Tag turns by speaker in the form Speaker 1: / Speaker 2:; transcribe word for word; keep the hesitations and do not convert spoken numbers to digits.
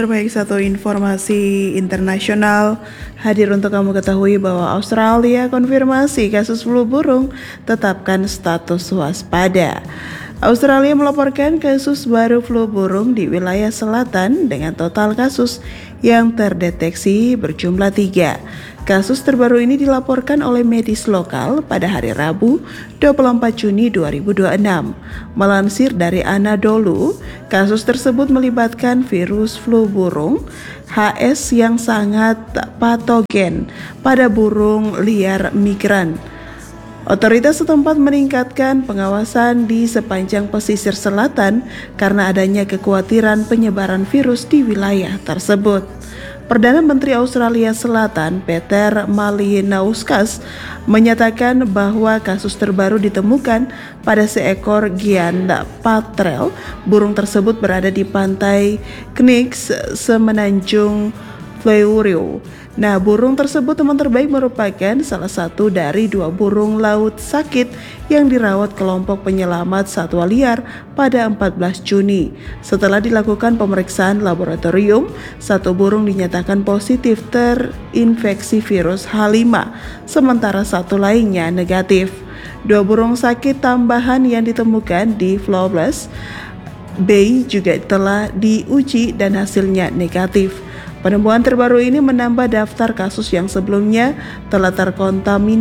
Speaker 1: Baik, satu informasi internasional hadir untuk kamu ketahui bahwa Australia konfirmasi kasus flu burung, tetapkan status waspada. Australia melaporkan kasus baru flu burung di wilayah selatan dengan total kasus yang terdeteksi berjumlah tiga. Kasus terbaru ini dilaporkan oleh medis lokal pada hari Rabu dua puluh empat Juni dua ribu dua puluh enam. Melansir dari Anadolu, kasus tersebut melibatkan virus flu burung H S yang sangat patogen pada burung liar migran. Otoritas setempat meningkatkan pengawasan di sepanjang pesisir selatan karena adanya kekhawatiran penyebaran virus di wilayah tersebut. Perdana Menteri Australia Selatan Peter Malinauskas menyatakan bahwa kasus terbaru ditemukan pada seekor Giant Petrel. Burung tersebut berada di pantai Knights semenanjung Fleurieu. Nah, burung tersebut teman terbaik merupakan salah satu dari dua burung laut sakit yang dirawat kelompok penyelamat satwa liar pada empat belas Juni. Setelah dilakukan pemeriksaan laboratorium, satu burung dinyatakan positif terinfeksi virus H lima, sementara satu lainnya negatif. Dua burung sakit tambahan yang ditemukan di Flores Bay juga telah diuji dan hasilnya negatif. Penemuan terbaru ini menambah daftar kasus yang sebelumnya telah terkontaminasi